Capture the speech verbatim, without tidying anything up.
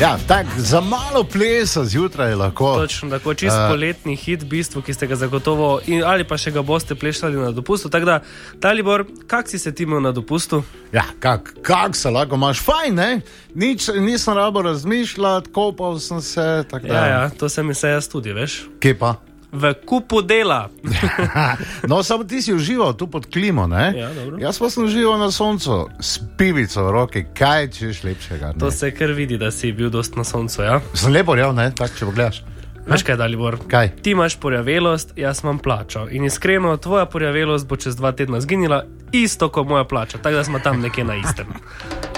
Ja, tak, za malo plesa zjutraj je lahko. Točno, tako čist uh, poletni hit, v bistvu, ki ste ga zagotovo, in, ali pa še ga boste plešali na dopustu. Tako da, Dalibor, kak si se ti imel na dopustu? Ja, kak, kak se lahko imaš? Fajn, ne? Nič, nisem rabo razmišljati, kopal sem se. Tak, ja, ja, to sem se jaz tudi, veš. Kje pa? V kupu dela. No, samo ti si užival tu pod klimo, ne? Ja, dobro. Jaz pa sem užival na soncu, s pivico v roki, kaj češ lepšega. Ne? To se kar vidi, da si bil dost na soncu, ja? Sem lepo real, ne? Tak, če pogledaš. Veš kaj, Dalibor? Kaj? Ti imaš porjavelost, jaz imam plačo. In iskreno, tvoja porjavelost bo čez dva tedna zginila, isto kot moja plača. Tako da smo tam nekje na istem.